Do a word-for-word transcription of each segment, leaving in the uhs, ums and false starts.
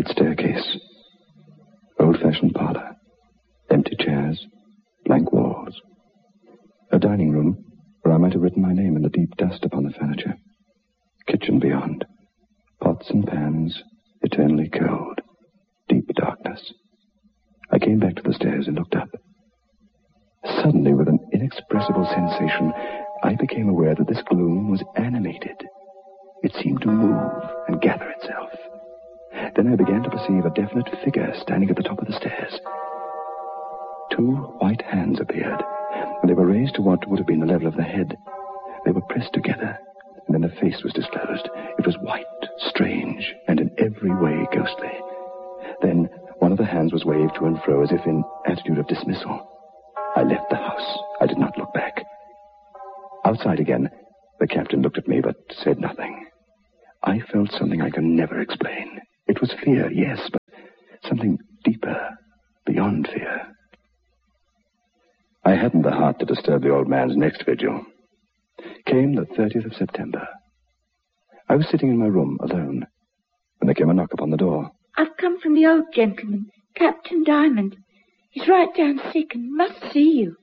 wide staircase. Old-fashioned parlor. Empty chairs. Blank walls. A dining room where I might have written my name in the deep dust upon the furniture. Kitchen beyond. Pots and pans, eternally cold. Deep darkness. I came back to the stairs and looked up. Suddenly, with an inexpressible sensation, I became aware that this gloom was animated. It seemed to move and gather itself. Then I began to perceive a definite figure standing at the top of the stairs. Two white hands appeared, and they were raised to what would have been the level of the head. They were pressed together, and then the face was disclosed. It was white, strange, and in every way ghostly. Then one of the hands was waved to and fro as if in attitude of dismissal. I left the house. I did not look back. Outside again, the captain looked at me but said nothing. I felt something I can never explain. It was fear, yes, but something deeper, beyond fear. I hadn't the heart to disturb the old man's next vigil. Came the thirtieth of September. I was sitting in my room, alone, when there came a knock upon the door. I've come from the old gentleman, Captain Diamond. He's right down sick and must see you.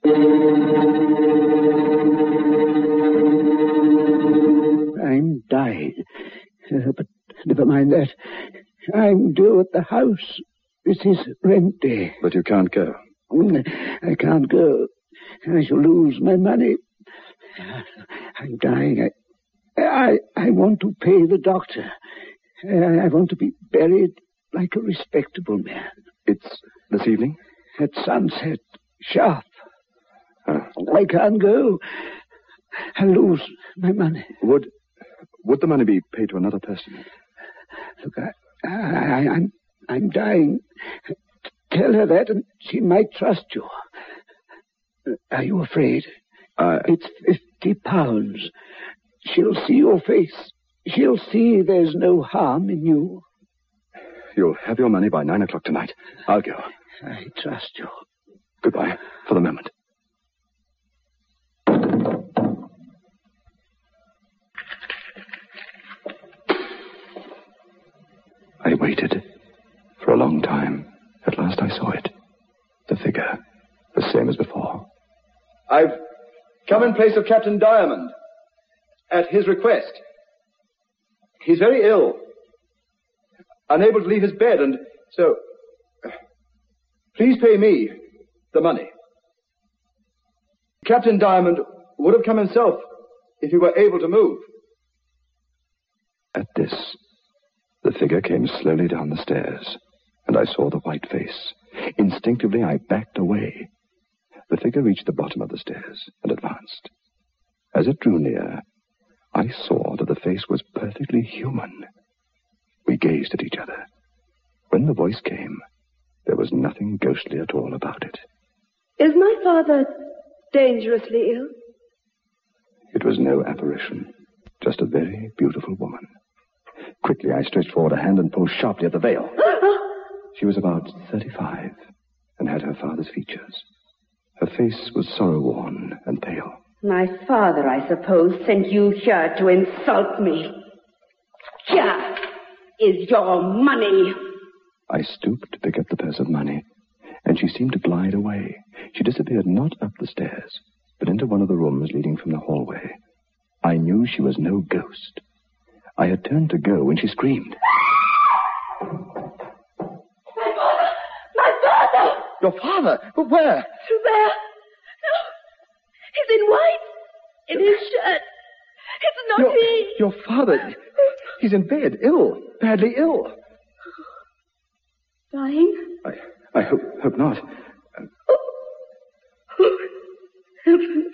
I'm dying. Uh, but never mind that. I'm due at the house. This is rent day. But you can't go. I can't go. I shall lose my money. I'm dying. I, I, I want to pay the doctor. I, I want to be buried like a respectable man. It's this evening? At sunset. Sharp. Huh. I can't go. I'll lose my money. Would would the money be paid to another person? Look, I, I, I'm, I'm dying. Tell her that and she might trust you. Are you afraid? Uh, it's fifty pounds. She'll see your face. She'll see there's no harm in you. You'll have your money by nine o'clock tonight. I'll go. I trust you. Goodbye, for the moment. I waited. For a long time. At last I saw it. The figure. The same as before. I've come in place of Captain Diamond. At his request. He's very ill. Unable to leave his bed, and so... Please pay me the money. Captain Diamond would have come himself if he were able to move. At this, the figure came slowly down the stairs, and I saw the white face. Instinctively, I backed away. The figure reached the bottom of the stairs and advanced. As it drew near, I saw that the face was perfectly human. We gazed at each other. When the voice came, there was nothing ghostly at all about it. Is my father dangerously ill? It was no apparition, just a very beautiful woman. Quickly, I stretched forward a hand and pulled sharply at the veil. She was about thirty-five and had her father's features. Her face was sorrow-worn and pale. My father, I suppose, sent you here to insult me. Here is your money. I stooped to pick up the purse of money, and she seemed to glide away. She disappeared not up the stairs, but into one of the rooms leading from the hallway. I knew she was no ghost. I had turned to go when she screamed. My father! My father! Your father? But where? Through there. No. He's in white. In his shirt. It's not your, he. Your father. He's in bed, ill. Badly ill. Dying? I, I hope, hope not. Oh, heaven.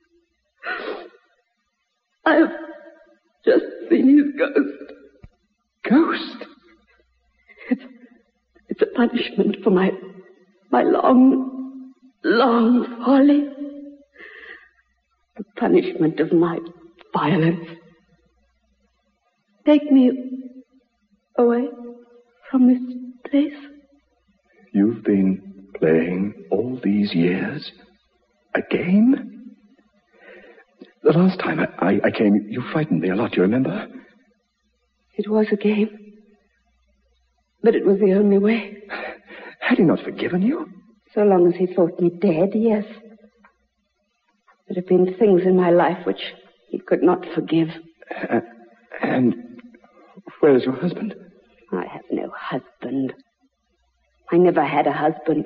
I've just seen his ghost. Ghost? It's, it's a punishment for my, my long, long folly. The punishment of my violence. Take me away from this place. You've been playing all these years? A game? The last time I, I, I came, you frightened me a lot, you remember? It was a game. But it was the only way. Had he not forgiven you? So long as he thought me dead, yes. There have been things in my life which he could not forgive. Uh, and where is your husband? I have no husband. I never had a husband.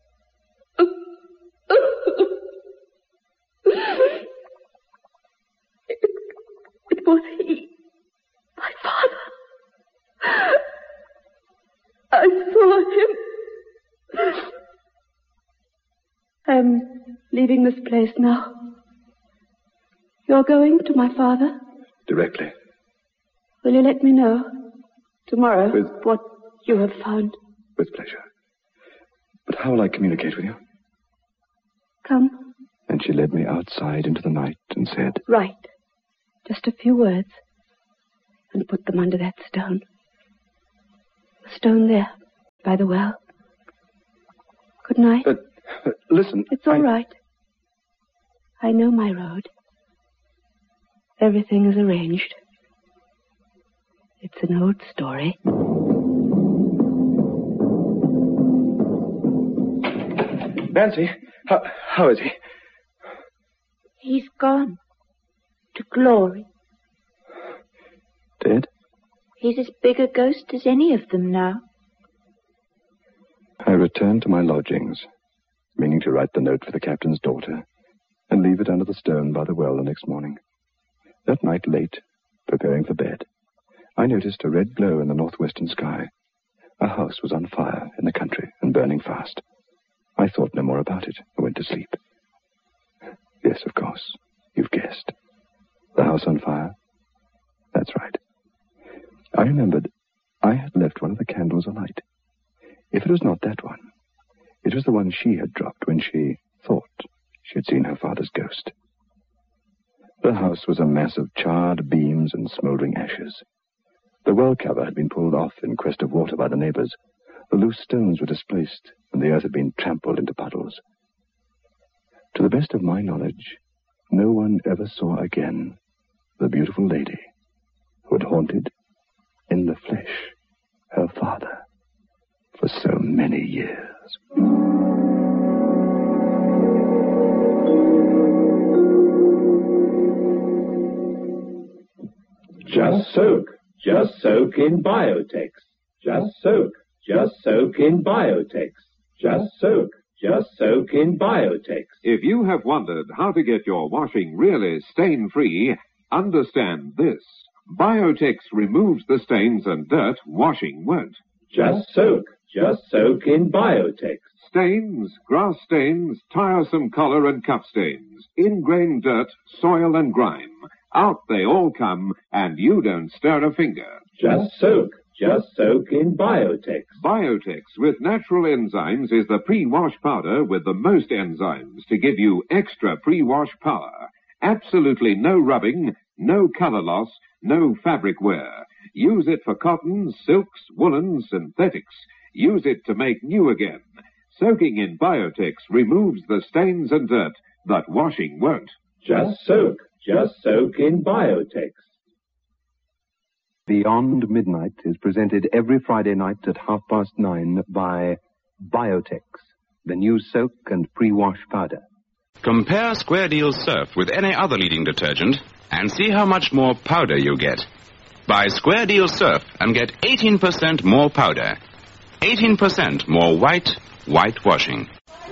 It, it was he, my father. I saw him. I'm leaving this place now. You're going to my father? Directly. Will you let me know tomorrow With... what you have found? With pleasure. But how will I communicate with you? Come. And she led me outside into the night and said... Write. Just a few words. And put them under that stone. The stone there, by the well. Good night. But, but listen... It's all I... right. I know my road. Everything is arranged. It's an old story. Nancy, how, how is he? He's gone. To glory. Dead? He's as big a ghost as any of them now. I returned to my lodgings, meaning to write the note for the captain's daughter and leave it under the stone by the well the next morning. That night late, preparing for bed, I noticed a red glow in the northwestern sky. A house was on fire in the country and burning fast. I thought no more about it. I went to sleep. Yes, of course. You've guessed. The house on fire? That's right. I remembered I had left one of the candles alight. If it was not that one, it was the one she had dropped when she thought she had seen her father's ghost. The house was a mass of charred beams and smouldering ashes. The well cover had been pulled off in quest of water by the neighbors. The loose stones were displaced, and the earth had been trampled into puddles. To the best of my knowledge, no one ever saw again the beautiful lady who had haunted, in the flesh, her father for so many years. Just soak. Just soak in Biotex. Just soak. Just soak in Biotex. Just soak. Just soak in Biotex. If you have wondered how to get your washing really stain-free, understand this. Biotex removes the stains and dirt washing won't. Just soak. Just soak in Biotex. Stains, grass stains, tiresome collar and cuff stains, ingrained dirt, soil and grime. Out they all come, and you don't stir a finger. Just soak. Just soak in Biotex. Biotex with natural enzymes is the pre-wash powder with the most enzymes to give you extra pre-wash power. Absolutely no rubbing, no color loss, no fabric wear. Use it for cottons, silks, woolens, synthetics. Use it to make new again. Soaking in Biotex removes the stains and dirt that washing won't. Just soak. Just soak in Biotex. Beyond Midnight is presented every Friday night at half past nine by Biotex, the new soak and pre-wash powder. Compare Square Deal Surf with any other leading detergent and see how much more powder you get. Buy Square Deal Surf and get eighteen percent more powder. eighteen percent more white, white washing.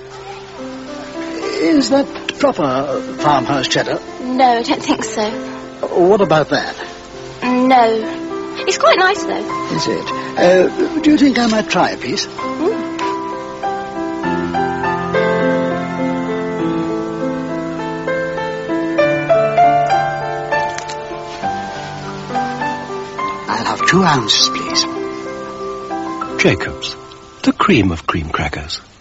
Is that proper farmhouse cheddar? No, I don't think so. What about that? No. It's quite nice, though. Is it? Uh, do you think I might try a piece? Mm. I'll have two ounces, please. Jacobs, the cream of cream crackers.